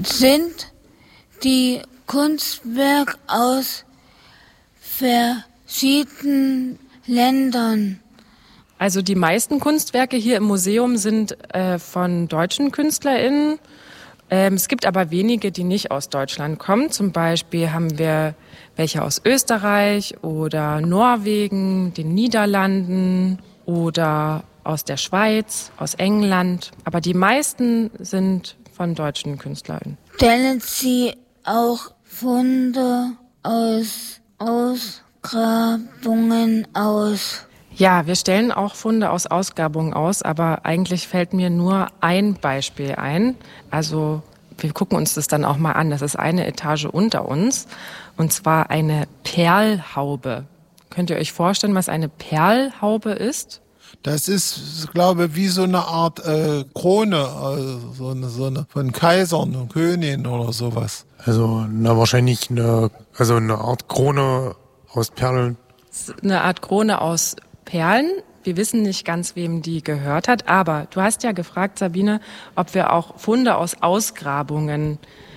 sind die Kunstwerke aus verschiedenen Ländern? Also die meisten Kunstwerke hier im Museum sind von deutschen KünstlerInnen. Es gibt aber wenige, die nicht aus Deutschland kommen. Zum Beispiel haben wir welche aus Österreich oder Norwegen, den Niederlanden oder aus der Schweiz, aus England. Aber die meisten sind von deutschen KünstlerInnen. Stellen Sie auch Funde aus Ausgrabungen aus? Ja, wir stellen auch Funde aus Ausgrabungen aus, aber eigentlich fällt mir nur ein Beispiel ein. Also wir gucken uns das dann auch mal an. Das ist eine Etage unter uns, und zwar eine Perlhaube. Könnt ihr euch vorstellen, was eine Perlhaube ist? Das ist, glaube ich, wie so eine Art Krone, also so eine von Kaisern und Königen oder sowas. Also wahrscheinlich eine Art Krone aus Perlen. Eine Art Krone aus Perlen. Wir wissen nicht ganz, wem die gehört hat, aber du hast ja gefragt, Sabine, ob wir auch Funde aus Ausgrabungen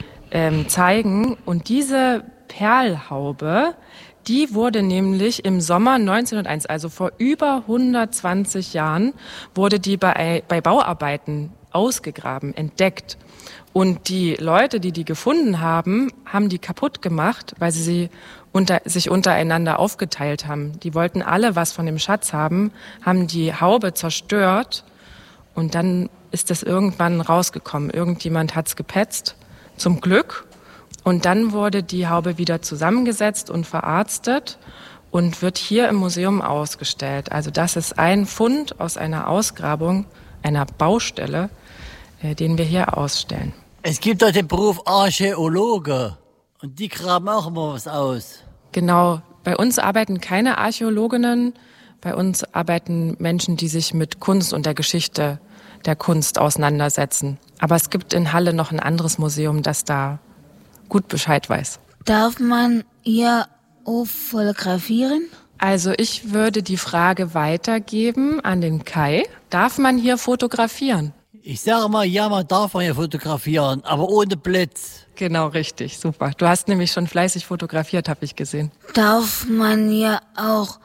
zeigen. Und diese Perlhaube, die wurde nämlich im Sommer 1901, also vor über 120 Jahren, wurde die bei Bauarbeiten ausgegraben, entdeckt. Und die Leute, die gefunden haben, haben die kaputt gemacht, weil sie sich untereinander aufgeteilt haben. Die wollten alle was von dem Schatz haben die Haube zerstört, und dann ist das irgendwann rausgekommen. Irgendjemand hat's gepetzt, zum Glück. Und dann wurde die Haube wieder zusammengesetzt und verarztet und wird hier im Museum ausgestellt. Also das ist ein Fund aus einer Ausgrabung, einer Baustelle, den wir hier ausstellen. Es gibt doch den Beruf Archäologe und die graben auch immer was aus. Genau, bei uns arbeiten keine Archäologinnen, bei uns arbeiten Menschen, die sich mit Kunst und der Geschichte der Kunst auseinandersetzen. Aber es gibt in Halle noch ein anderes Museum, das da gut Bescheid weiß. Darf man hier auch fotografieren? Also ich würde die Frage weitergeben an den Kai. Darf man hier fotografieren? Ich sage mal, ja, man darf hier fotografieren, aber ohne Blitz. Genau, richtig, super. Du hast nämlich schon fleißig fotografiert, habe ich gesehen. Darf man hier auch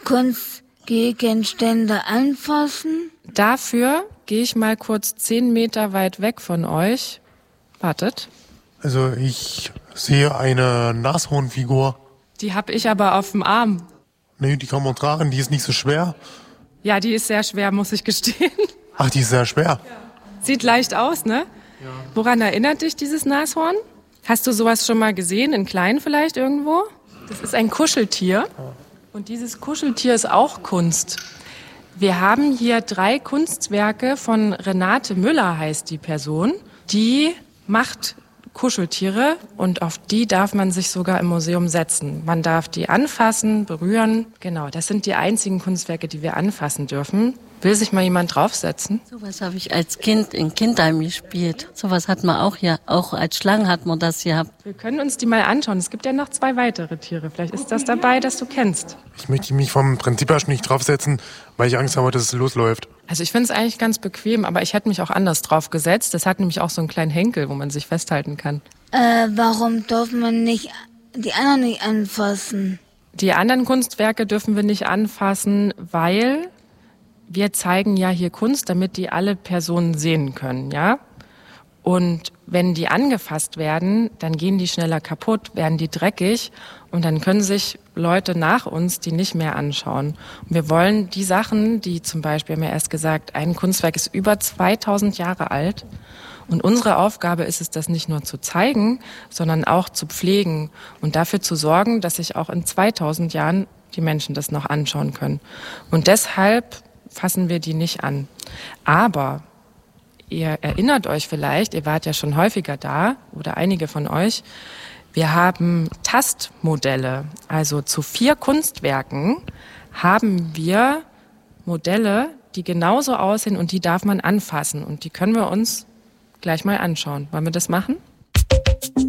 Kunstgegenstände anfassen? Dafür gehe ich mal kurz 10 Meter weit weg von euch. Wartet. Also ich sehe eine Nashornfigur. Die habe ich aber auf dem Arm. Nee, die kann man tragen, die ist nicht so schwer. Ja, die ist sehr schwer, muss ich gestehen. Ach, die ist sehr schwer. Ja. Sieht leicht aus, ne? Ja. Woran erinnert dich dieses Nashorn? Hast du sowas schon mal gesehen, in klein vielleicht irgendwo? Das ist ein Kuscheltier. Und dieses Kuscheltier ist auch Kunst. Wir haben hier 3 Kunstwerke von Renate Müller, heißt die Person. Die macht Kuscheltiere und auf die darf man sich sogar im Museum setzen. Man darf die anfassen, berühren. Genau, das sind die einzigen Kunstwerke, die wir anfassen dürfen. Will sich mal jemand draufsetzen? Sowas habe ich als Kind in Kindheim gespielt. Sowas hat man auch hier. Auch als Schlange hat man das gehabt. Wir können uns die mal anschauen. Es gibt ja noch 2 weitere Tiere. Vielleicht ist das dabei, das du kennst. Ich möchte mich vom Prinzip her nicht draufsetzen, weil ich Angst habe, dass es losläuft. Also ich finde es eigentlich ganz bequem, aber ich hätte mich auch anders drauf gesetzt. Das hat nämlich auch so einen kleinen Henkel, wo man sich festhalten kann. Warum darf man nicht die anderen nicht anfassen? Die anderen Kunstwerke dürfen wir nicht anfassen, weil wir zeigen ja hier Kunst, damit die alle Personen sehen können, ja? Und wenn die angefasst werden, dann gehen die schneller kaputt, werden die dreckig und dann können sich Leute nach uns die nicht mehr anschauen. Und wir wollen die Sachen, die zum Beispiel, haben wir erst gesagt, ein Kunstwerk ist über 2000 Jahre alt und unsere Aufgabe ist es, das nicht nur zu zeigen, sondern auch zu pflegen und dafür zu sorgen, dass sich auch in 2000 Jahren die Menschen das noch anschauen können. Und deshalb fassen wir die nicht an. Aber ihr erinnert euch vielleicht, ihr wart ja schon häufiger da oder einige von euch, wir haben Tastmodelle. Also zu 4 Kunstwerken haben wir Modelle, die genauso aussehen und die darf man anfassen. Und die können wir uns gleich mal anschauen. Wollen wir das machen?